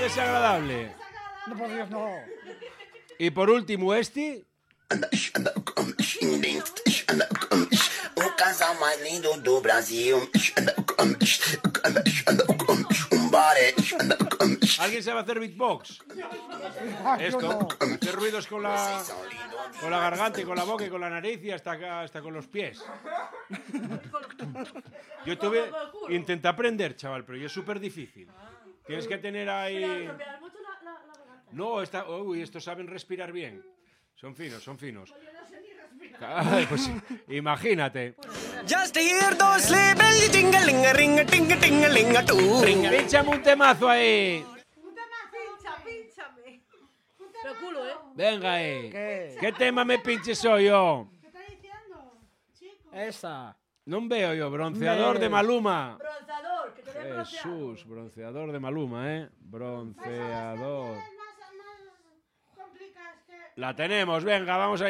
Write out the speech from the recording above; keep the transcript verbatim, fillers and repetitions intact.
desagradable. No, por Dios, no. Y por último, este. O casal mais lindo do Brasil. ¿Alguien sabe hacer beatbox? Esto, hacer ruidos con la, con la garganta y con la boca y con la nariz y hasta, acá, hasta con los pies. Yo tuve, intenté aprender, chaval, pero yo es súper difícil. Tienes que tener ahí... No, esta, uy, estos saben respirar bien. Son finos, son finos. Ay, pues imagínate. Just hear those sleigh bells jingling a ring a ting a ting a ling a too. Pínchame un temazo ahí. Un temazo, pínchame. Pero culo, ¿eh? Venga ahí. ¿Qué? ¿Qué tema me pinches hoy yo? ¿Qué está diciendo, chico? Esa. No veo yo. Bronceador de Maluma. Bronceador, que te den bronceado. Jesús, bronceador de Maluma, ¿eh? Bronceador. Más, más complicadas que... La tenemos, venga, vamos a